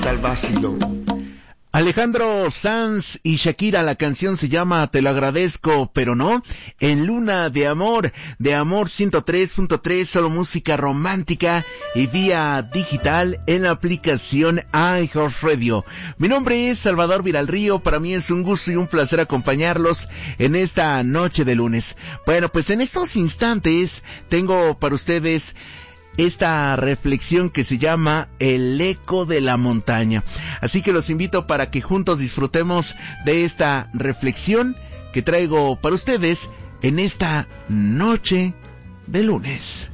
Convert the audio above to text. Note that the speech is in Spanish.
Tal vacilo. Alejandro Sanz y Shakira, la canción se llama Te lo agradezco, pero no, en Luna de Amor 103.3, solo música romántica y vía digital en la aplicación iHeartRadio. Mi nombre es Salvador Viralrío, para mí es un gusto y un placer acompañarlos en esta noche de lunes. Bueno, pues en estos instantes tengo para ustedes esta reflexión que se llama El eco de la montaña. Así que los invito para que juntos disfrutemos de esta reflexión que traigo para ustedes en esta noche de lunes.